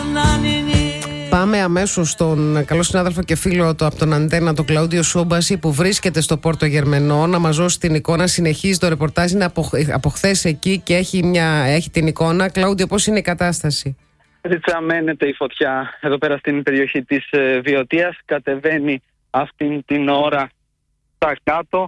Πάμε αμέσως στον καλό συνάδελφο και φίλο από τον Αντένα, τον Κλαούντιο Σόμπαση, που βρίσκεται στο Πόρτο Γερμενό, να μας δώσει την εικόνα. Συνεχίζει το ρεπορτάζ, είναι από χθες εκεί και έχει την εικόνα. Κλαούντιο, πώς είναι η κατάσταση? Μένεται η φωτιά εδώ πέρα στην περιοχή της Βιωτίας. Κατεβαίνει αυτήν την ώρα στα κάτω.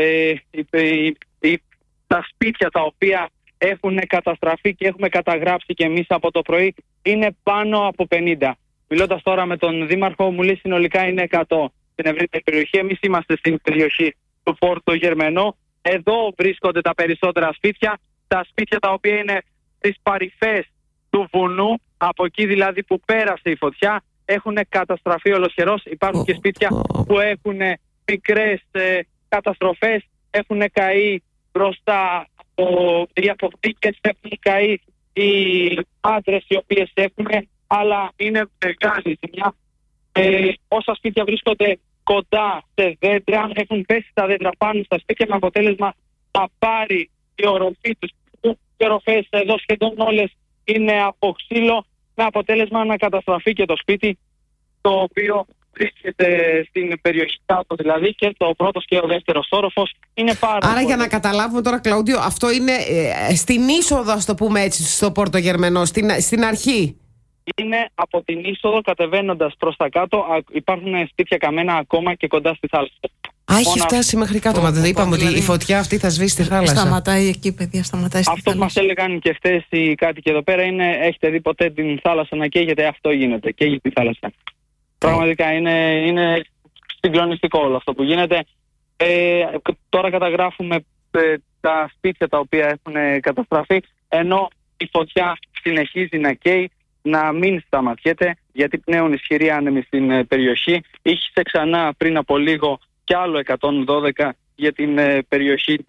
Τα σπίτια τα οποία έχουν καταστραφεί και έχουμε καταγράψει και εμείς από το πρωί είναι πάνω από 50. Μιλώντας τώρα με τον Δήμαρχο, μου λέει συνολικά είναι 100 στην ευρύτερη περιοχή. Εμείς είμαστε στην περιοχή του Πόρτο Γερμενό. Εδώ βρίσκονται τα περισσότερα σπίτια. Τα σπίτια τα οποία είναι στις παρυφές του βουνού, από εκεί δηλαδή που πέρασε η φωτιά, έχουν καταστραφεί ολοσχερώς. Υπάρχουν και σπίτια που έχουν μικρές καταστροφές, έχουν καεί μπροστά οι αποθήκες, έχουν καεί οι άντρες οι οποίες έχουν, αλλά είναι μεγάλη ζημιά. Όσα σπίτια βρίσκονται κοντά σε δέντρα, έχουν πέσει τα δέντρα πάνω στα σπίτια, με αποτέλεσμα να πάρει η οροφή τους. Οι οροφές εδώ σχεδόν όλες είναι από ξύλο, με αποτέλεσμα να καταστραφεί και το σπίτι, το οποίο βρίσκεται στην περιοχή κάτω, δηλαδή, και το πρώτος και ο δεύτερος όροφος είναι πάρα Άρα, για να καταλάβουμε τώρα, Κλαούντιο, αυτό είναι στην είσοδο, ας το πούμε έτσι, στο Πόρτο Γερμενό, στην αρχή. Είναι από την είσοδο κατεβαίνοντας προς τα κάτω. Υπάρχουν σπίτια καμένα ακόμα και κοντά στη θάλασσα. Έχει φτάσει μέχρι κάτω. Μα δεν είπαμε ότι η φωτιά αυτή θα σβήσει στη θάλασσα? Σταματάει εκεί, παιδιά, σταματάει στη αυτό θάλασσα. Μας έλεγαν και χθες οι κάτοικοι εδώ πέρα είναι: έχετε δει ποτέ την θάλασσα να καίγεται? Αυτό γίνεται, καίγει τη θάλασσα. Πραγματικά είναι συγκλονιστικό όλο αυτό που γίνεται. Τώρα καταγράφουμε τα σπίτια τα οποία έχουν καταστραφεί, ενώ η φωτιά συνεχίζει να καίει, να μην σταματιέται, γιατί πνέουν ισχυροί άνεμοι στην περιοχή. Είχε ξανά πριν από λίγο κι άλλο 112 για την περιοχή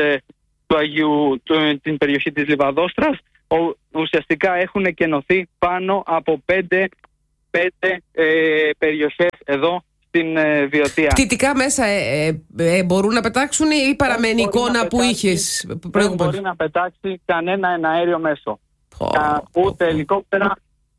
την περιοχή της Λιβαδόστρας. Ουσιαστικά έχουν εκενωθεί πάνω από 5 περιοχές εδώ στην Βιωτία. Πτυτικά μέσα μπορούν να πετάξουν ή παραμένει η εικόνα που είχες προηγουμένως? Δεν μπορεί να πετάξει κανένα εναέριο μέσο. Ούτε ελικόπτερα,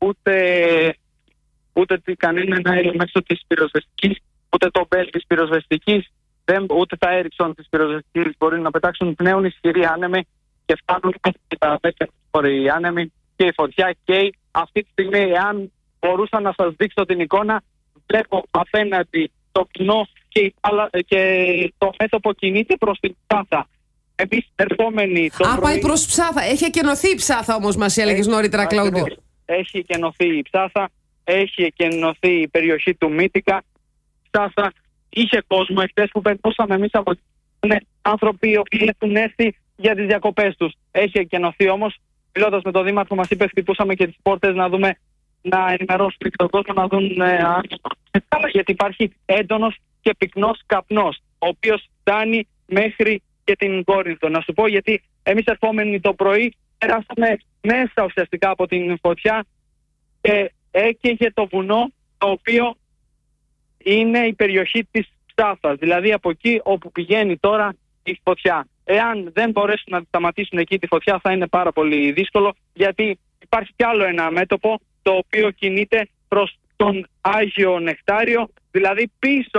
ούτε κανένα εναέριο μέσο της πυροσβεστικής, ούτε το μπέλ της πυροσβεστικής, ούτε τα Έριξον της πυροσβεστικής μπορεί να πετάξουν. Πνέουν ισχυροί άνεμοι και φτάνουν και τα 10 ώρες οι άνεμοι και η φωτιά καίει. Αυτή τη στιγμή, εάν μπορούσα να σας δείξω την εικόνα, βλέπω απέναντι το κοινό και το μέτωπο κινείται προς την Ψάθα. Εμείς ερχόμενοι το πρωί... πάει προς Ψάθα. Έχει εκενωθεί η Ψάθα όμως, μας έλεγες νωρίτερα, Κλαούντιο. Έχει εκενωθεί η Ψάθα, έχει εκενωθεί η περιοχή του Μύτικα. Ψάθα είχε κόσμο εχθές που περνούσαμε εμείς από άνθρωποι οι οποίοι έχουν έρθει για τις διακοπές τους. Έχει εκενωθεί όμως. Μιλώντας με τον Δήμαρχο, μας είπε, χτυπούσαμε και τις πόρτες να δούμε, να ενημερώσουμε τον κόσμο, να δουν γιατί υπάρχει έντονος και πυκνός καπνός, ο οποίος φτάνει μέχρι και την Κόρινθο. Να σου πω γιατί εμείς ερχόμενοι το πρωί περάσαμε μέσα ουσιαστικά από την φωτιά και έκαιγε το βουνό, το οποίο είναι η περιοχή της Ψάθας, δηλαδή από εκεί όπου πηγαίνει τώρα η φωτιά. Εάν δεν μπορέσουν να σταματήσουν εκεί τη φωτιά, θα είναι πάρα πολύ δύσκολο, γιατί υπάρχει κι άλλο ένα μέτωπο το οποίο κινείται προς τον Άγιο Νεκτάριο, δηλαδή πίσω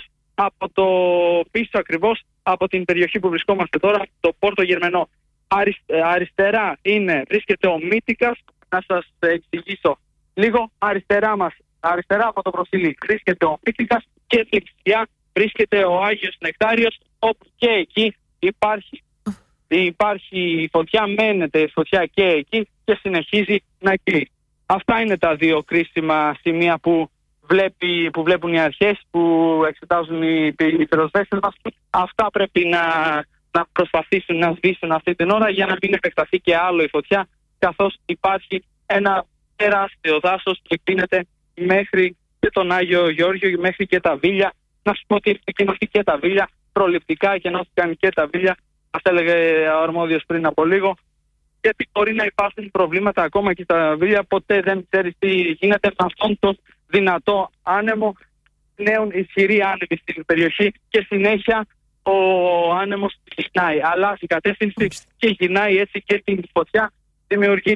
ακριβώς από την περιοχή που βρισκόμαστε τώρα, το Πόρτο Γερμενό. Αριστερά βρίσκεται ο Μύτικας. Να σας εξηγήσω λίγο. Αριστερά από το προσιλή βρίσκεται ο Μύτικας και δεξιά βρίσκεται ο Άγιος Νεκτάριος, όπου και εκεί υπάρχει φωτιά, μένεται η φωτιά και εκεί και συνεχίζει να καίει. Αυτά είναι τα δύο κρίσιμα σημεία που βλέπουν οι αρχές, που εξετάζουν οι πυροσβέστες μας. Αυτά πρέπει να προσπαθήσουν να σβήσουν αυτή την ώρα, για να μην επεκταθεί και άλλο η φωτιά, καθώς υπάρχει ένα τεράστιο δάσος και εκτείνεται μέχρι και τον Άγιο Γεώργιο, μέχρι και τα Βίλια. Να σου πω ότι εκκοινωθεί και τα Βίλια, προληπτικά εκκοινώθηκαν και τα Βίλια, μας έλεγε ο αρμόδιος πριν από λίγο, γιατί μπορεί να υπάρχουν προβλήματα ακόμα και στα Βίλια. Ποτέ δεν ξέρεις τι γίνεται με αυτόν τον δυνατό άνεμο. Νέων ισχυροί άνεμοι στην περιοχή και συνέχεια ο άνεμος γυρνάει. Αλλάζει κατεύθυνση και γυρνάει έτσι και την φωτιά. Δημιουργείται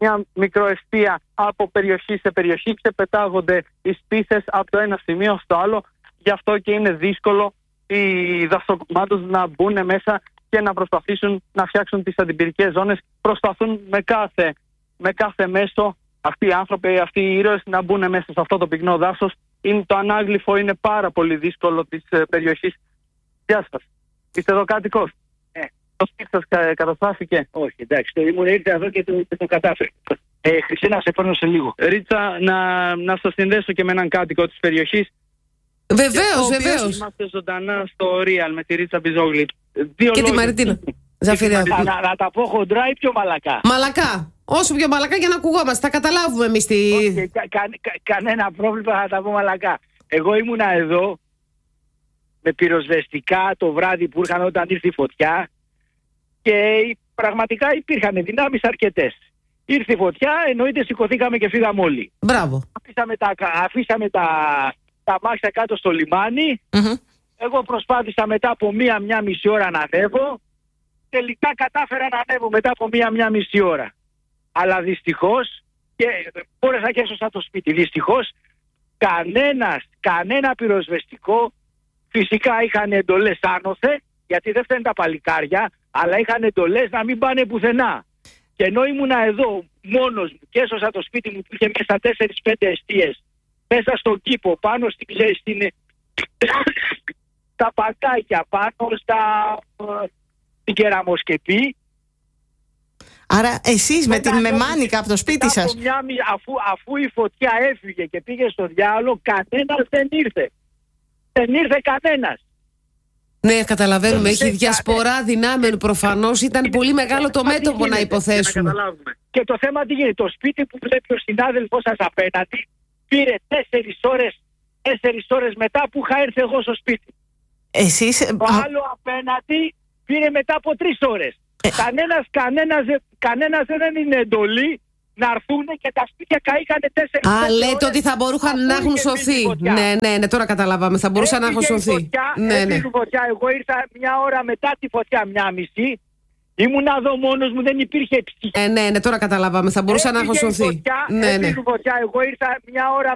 μια μικροεστία από περιοχή σε περιοχή, ξεπετάγονται οι σπίθες από το ένα σημείο στο άλλο. Γι' αυτό και είναι δύσκολο οι δασοκομμάτες να μπουν μέσα και να προσπαθήσουν να φτιάξουν τις αντιπυρικές ζώνες. Προσπαθούν με κάθε μέσο αυτοί οι άνθρωποι, αυτοί οι ήρωες να μπουν μέσα σε αυτό το πυκνό δάσος. Το ανάγλυφο είναι πάρα πολύ δύσκολο της περιοχής. Γεια σας. Είστε εδώ κάτοικος? Το σπίτι σας καταστράφηκε? Όχι, εντάξει, ήμουν ήρθα εδώ και το κατάφερε. Χριστίνα, σε παίρνω σε λίγο. Ρίτσα, να σας συνδέσω και με έναν κάτοικο της περιοχής. Βεβαίως. Είμαστε ζωντανά στο Real με τη Ρίτσα Μπιζόγλη. Και τη Μαριτίνα. Να τα πω χοντρά ή πιο μαλακά? Μαλακά. Όσο πιο μαλακά για να ακουγόμαστε. Θα καταλάβουμε εμείς τι. Κανένα πρόβλημα, θα τα πω μαλακά. Εγώ ήμουνα εδώ με πυροσβεστικά το βράδυ που ήρθαν όταν ήρθε η φωτιά και πραγματικά υπήρχαν δυνάμεις αρκετές. Ήρθε η φωτιά, εννοείται σηκωθήκαμε και φύγαμε όλοι. Μπράβο. Αφήσαμε τα μάξια κάτω στο λιμάνι. Εγώ προσπάθησα μετά από μία μισή ώρα να ανέβω. Τελικά κατάφερα να ανέβω μετά από μία μισή ώρα. Αλλά δυστυχώς, και μπόρεσα και έσωσα το σπίτι, δυστυχώς κανένα πυροσβεστικό, φυσικά είχαν εντολές άνωθε, γιατί δεν φταίνουν τα παλικάρια, αλλά είχαν εντολές να μην πάνε πουθενά. Και ενώ ήμουνα εδώ μόνος μου και έσωσα το σπίτι μου που είχε μέσα 4-5 εστίες, μέσα στον κήπο, πάνω στα πακάκια, πάνω στην κεραμοσκεπή. Άρα εσείς με μάνικα από το σπίτι σας. Αφού η φωτιά έφυγε και πήγε στο διάολο, κανένας δεν ήρθε. Δεν ήρθε κανένας. Ναι, καταλαβαίνουμε. Έχει διασπορά δυνάμεων προφανώς. Ήταν πολύ μεγάλο το μέτωπο να υποθέσουμε. Και το θέμα τι γίνεται? Το σπίτι που βλέπει ο συνάδελφος σας απέναντι πήρε 4 ώρες μετά που είχα έρθει εγώ στο σπίτι. Το άλλο απέναντι πήρε μετά από 3 ώρες. Κανένας δεν είναι εντολή να έρθουν και τα σπίτια καήκανε 4 ώρες. Λέτε ότι θα μπορούσαν να έχουν σωθεί. Ναι, τώρα καταλάβαμε. Θα μπορούσαν να έχουν σωθεί. Έφυγε η φωτιά. Εγώ ήρθα μια ώρα μετά τη φωτιά, 1,5. Ήμουν εδώ μόνος μου, δεν υπήρχε ψυχή. Ναι, τώρα καταλάβαμε. Θα μπορούσαν να έχουν σωθεί. Έφυγε η φωτιά. Εγώ ήρθα μια ώρα